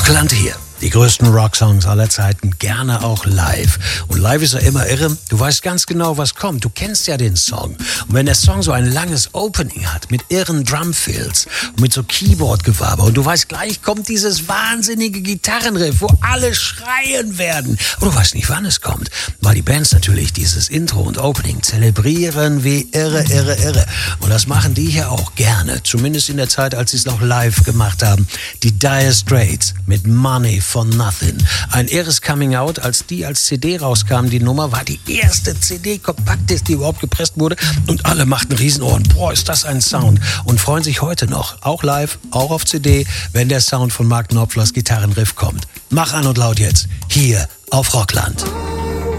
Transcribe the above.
Rockland hier. Die größten Rocksongs aller Zeiten, gerne auch live. Und live ist ja immer irre. Du weißt ganz genau, was kommt. Du kennst ja den Song. Und wenn der Song so ein langes Opening hat, mit irren Drumfills und mit so Keyboard-Gewaber und du weißt, gleich kommt dieses wahnsinnige Gitarrenriff, wo alle schreien werden. Und du weißt nicht, wann es kommt, weil die Bands natürlich dieses Intro und Opening zelebrieren wie irre. Und das machen die hier auch gerne. Zumindest in der Zeit, als sie es noch live gemacht haben. Die Dire Straits mit Money for Nothing. Ein irres Coming Out, als die als CD rauskamen. Die Nummer war die erste CD-Kompaktdisk, die überhaupt gepresst wurde. Und alle machten Riesenohren. Boah, ist das ein Sound. Und freuen sich heute noch, auch live, auch auf CD, wenn der Sound von Mark Knopflers Gitarrenriff kommt. Mach an und laut jetzt, hier auf Rockland.